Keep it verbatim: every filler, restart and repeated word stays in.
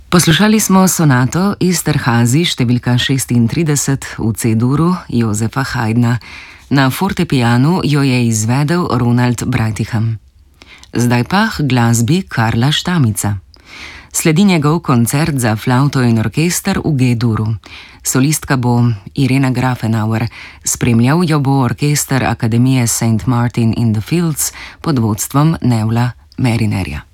Poslušali smo sonato Esterhazy številka šestintrideset v C-duru Josefa Haydna. Na fortepijanu jo je izvedel Ronald Breitigam. Zdaj pa k glasbi Karla Stamica. Sledi njegov koncert za flavto in orkester v G-duru. Solistka bo Irena Grafenauer, spremljal jo bo orkester Akademije Saint Martin in the Fields pod vodstvom Nevla Marinerja.